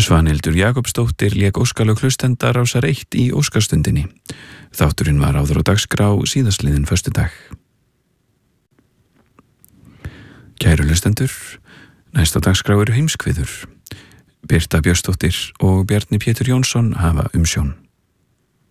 Svanhildur Jakobsdóttir lék óskalög hlustenda Rásar 1 í Óskarstundinni. Þátturinn var áður á dagskrá síðastliðinn föstudag. Kæru hlustendur, næst á dagskrá eru heimskviður. Birta Björnsdóttir og Bjarni Pétur Jónsson hafa umsjón.